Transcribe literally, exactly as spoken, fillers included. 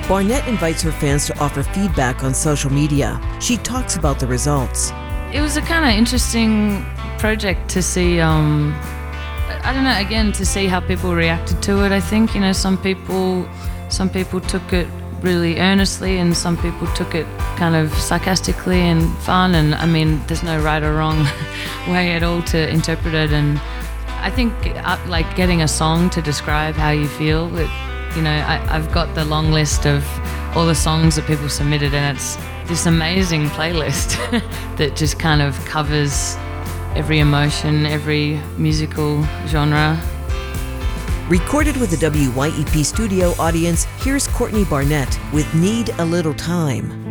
Barnett invites her fans to offer feedback on social media. She talks about the results. It was a kind of interesting project to see, um, I don't know, again, to see how people reacted to it. I think, you know, some people, some people took it really earnestly and some people took it kind of sarcastically and fun, and I mean, there's no right or wrong way at all to interpret it. And I think uh, like getting a song to describe how you feel, it, you know, I, I've got the long list of all the songs that people submitted, and it's this amazing playlist that just kind of covers every emotion, every musical genre. Recorded with a W Y E P studio audience, here's Courtney Barnett with Need a Little Time.